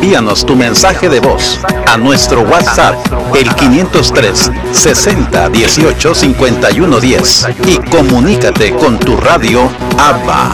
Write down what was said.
envíanos tu mensaje de voz a nuestro WhatsApp, el 503 60 18 51 10, y comunícate con tu radio ABBA.